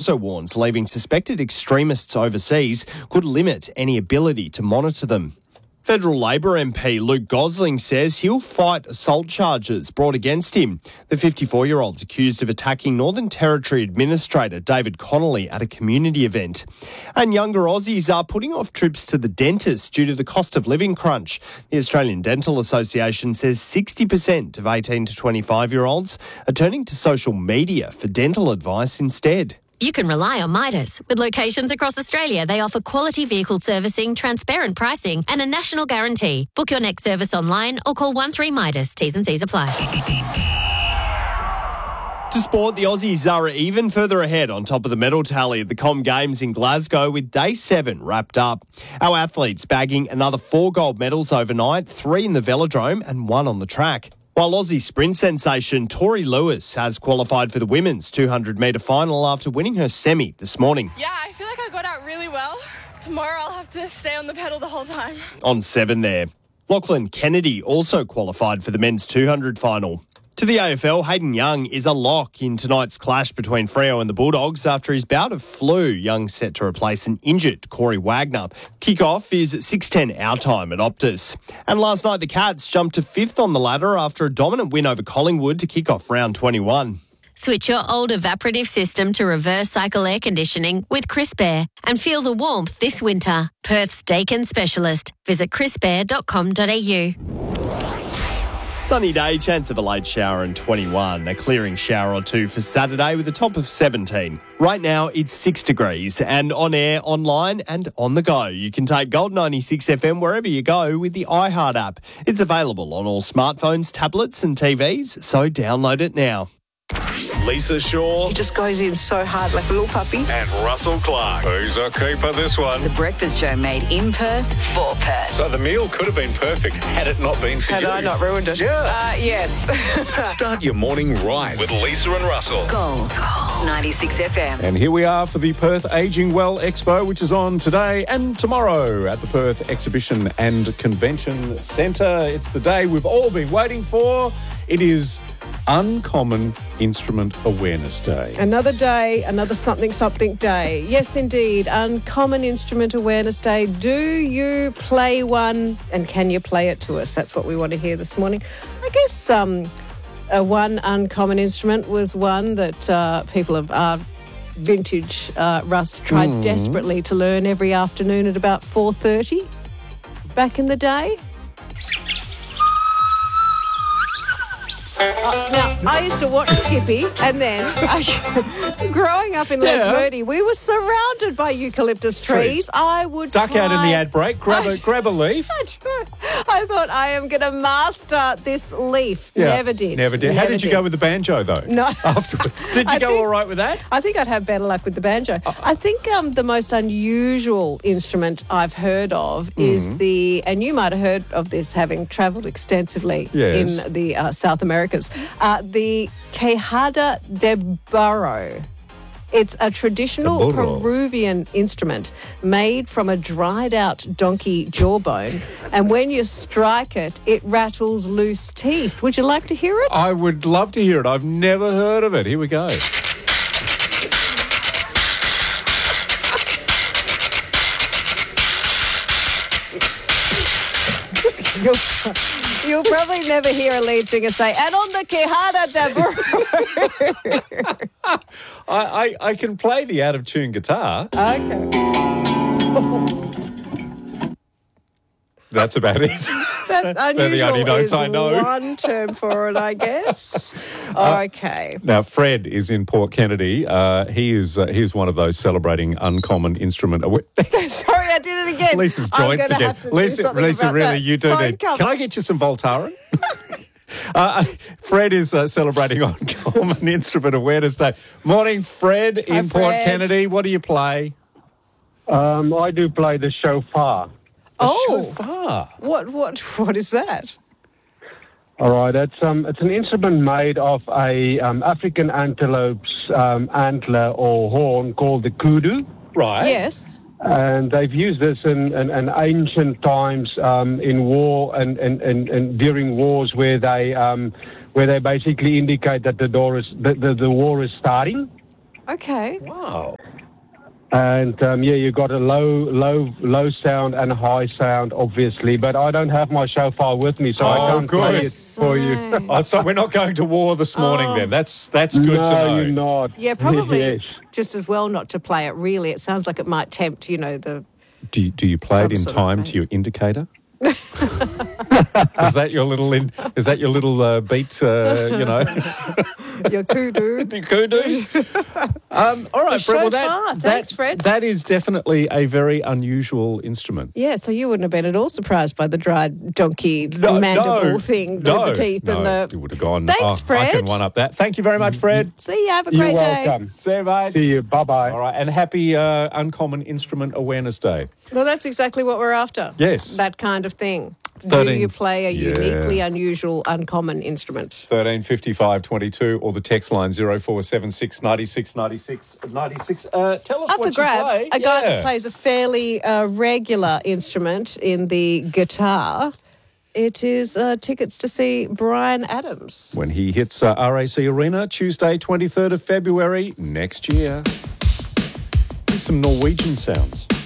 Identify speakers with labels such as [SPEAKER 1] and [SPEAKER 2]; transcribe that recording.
[SPEAKER 1] also warns leaving suspected extremists overseas could limit any ability to monitor them. Federal Labor MP Luke Gosling says he'll fight assault charges brought against him. The 54-year-old's accused of attacking Northern Territory Administrator David Connolly at a community event. And younger Aussies are putting off trips to the dentist due to the cost of living crunch. The Australian Dental Association says 60% of 18 to 25-year-olds are turning to social media for dental advice instead.
[SPEAKER 2] You can rely on Midas. With locations across Australia, they offer quality vehicle servicing, transparent pricing and a national guarantee. Book your next service online or call 13-MIDAS. T's and C's apply.
[SPEAKER 1] To sport, the Aussies are even further ahead on top of the medal tally at the Com Games in Glasgow with Day 7 wrapped up. Our athletes bagging another 4 gold medals overnight, 3 in the velodrome and 1 on the track. While Aussie sprint sensation Tori Lewis has qualified for the women's 200-metre final after winning her semi this morning.
[SPEAKER 3] Yeah, I feel like I got out really well. Tomorrow I'll have to stay on the pedal the whole time.
[SPEAKER 1] On 7 there. Lachlan Kennedy also qualified for the men's 200 final. To the AFL, Hayden Young is a lock in tonight's clash between Freo and the Bulldogs after his bout of flu. Young set to replace an injured Corey Wagner. Kick-off is at 6:10 our time at Optus. And last night the Cats jumped to 5th on the ladder after a dominant win over Collingwood to kick off round 21.
[SPEAKER 2] Switch your old evaporative system to reverse cycle air conditioning with Crisp Air and feel the warmth this winter. Perth's Dakin specialist. Visit crispair.com.au.
[SPEAKER 1] Sunny day, chance of a late shower and 21. A clearing shower or two for Saturday with a top of 17. Right now it's 6 degrees and on air, online and on the go. You can take Gold 96 FM wherever you go with the iHeart app. It's available on all smartphones, tablets and TVs, so download it now.
[SPEAKER 4] Lisa Shaw.
[SPEAKER 5] He just goes in so hard like a little puppy.
[SPEAKER 4] And Russell Clark. Who's a keeper this one?
[SPEAKER 6] The Breakfast Show made in Perth for Perth.
[SPEAKER 4] So the meal could have been perfect had it not been for you.
[SPEAKER 5] Had I not ruined it?
[SPEAKER 4] Yeah.
[SPEAKER 5] Yes.
[SPEAKER 4] Start your morning right with Lisa and Russell.
[SPEAKER 6] Gold 96 FM.
[SPEAKER 7] And here we are for the Perth Ageing Well Expo, which is on today and tomorrow at the Perth Exhibition and Convention Centre. It's the day we've all been waiting for. It is Uncommon Instrument Awareness Day.
[SPEAKER 8] Another day, another something day. Yes, indeed, Uncommon Instrument Awareness Day. Do you play one and can you play it to us? That's what we want to hear this morning. I guess one uncommon instrument was one that people of vintage Russ tried desperately to learn every afternoon at about 4:30 back in the day. Now, I used to watch Skippy, and then growing up in Les Mooney, we were surrounded by eucalyptus trees. I would
[SPEAKER 7] duck out in the ad break, grab a leaf.
[SPEAKER 8] I thought I am going to master this leaf.
[SPEAKER 7] Yeah.
[SPEAKER 8] Never did.
[SPEAKER 7] How did you go with the banjo, though?
[SPEAKER 8] No.
[SPEAKER 7] Afterwards. Did you go all right with that?
[SPEAKER 8] I think I'd have better luck with the banjo. I think the most unusual instrument I've heard of is and you might have heard of this having travelled extensively in the South Americas, the quejada de burro. It's a traditional Peruvian instrument made from a dried-out donkey jawbone, and when you strike it, it rattles loose teeth. Would you like to hear it?
[SPEAKER 7] I would love to hear it. I've never heard of it. Here we go.
[SPEAKER 8] You'll probably never hear a lead singer say, and on the quejada de burro.
[SPEAKER 7] I can play the out-of-tune guitar.
[SPEAKER 8] Okay.
[SPEAKER 7] That's about it.
[SPEAKER 8] That's unusual.
[SPEAKER 7] They're the only notes I know.
[SPEAKER 8] One term for it, I guess. Okay.
[SPEAKER 7] Now, Fred is in Port Kennedy. He's one of those celebrating uncommon instrument.
[SPEAKER 8] Sorry, I did it again.
[SPEAKER 7] Lisa's joints again. Lisa, really,
[SPEAKER 8] that.
[SPEAKER 7] you do need. Can I get you some Voltaren? Fred is celebrating Uncommon Instrument Awareness Day. Morning, Fred, in Port Kennedy. What do you play?
[SPEAKER 9] I do play the shofar.
[SPEAKER 7] Shofar.
[SPEAKER 8] What is that?
[SPEAKER 9] All right, it's an instrument made of a African antelope's antler or horn called the kudu.
[SPEAKER 7] Right.
[SPEAKER 8] Yes.
[SPEAKER 9] And they've used this in ancient times in war and during wars where they basically indicate that the war is starting.
[SPEAKER 8] Okay.
[SPEAKER 7] Wow.
[SPEAKER 9] And you got a low sound and a high sound, obviously. But I don't have my shofar with me, so I can't play it for you.
[SPEAKER 7] Oh, so we're not going to war this morning then. That's good to know.
[SPEAKER 9] No, you're not.
[SPEAKER 8] Yeah, probably
[SPEAKER 9] Yes.
[SPEAKER 8] just as well not to play it. Really, it sounds like it might tempt. The.
[SPEAKER 7] Do you play it in
[SPEAKER 8] Some sort of
[SPEAKER 7] time
[SPEAKER 8] thing.
[SPEAKER 7] to your indicator? Is that your little beat?
[SPEAKER 8] Your kudu.
[SPEAKER 7] Kudu. All right, Fred. Well,
[SPEAKER 8] Thanks, Fred.
[SPEAKER 7] That is definitely a very unusual instrument.
[SPEAKER 8] Yeah, so you wouldn't have been at all surprised by the dried donkey mandible thing with the teeth and the.
[SPEAKER 7] You would have gone.
[SPEAKER 8] Thanks, Fred.
[SPEAKER 7] I can one up that. Thank you very much, Fred.
[SPEAKER 8] See you. Have a
[SPEAKER 9] You're
[SPEAKER 8] great day.
[SPEAKER 9] welcome.
[SPEAKER 7] See you, mate.
[SPEAKER 9] See you. Bye-bye.
[SPEAKER 7] All right, and happy Uncommon Instrument Awareness Day.
[SPEAKER 8] Well, that's exactly what we're after.
[SPEAKER 7] Yes.
[SPEAKER 8] That kind of thing.
[SPEAKER 7] 13.
[SPEAKER 8] Do you play a uniquely unusual, uncommon instrument?
[SPEAKER 7] 1355 22 or the text line 0476 96 96 96. Tell us
[SPEAKER 8] Up
[SPEAKER 7] what
[SPEAKER 8] for grabs,
[SPEAKER 7] you play.
[SPEAKER 8] a guy that plays a fairly regular instrument in the guitar. It is tickets to see Bryan Adams.
[SPEAKER 7] When he hits RAC Arena, Tuesday, 23rd of February next year. Here's some Norwegian sounds.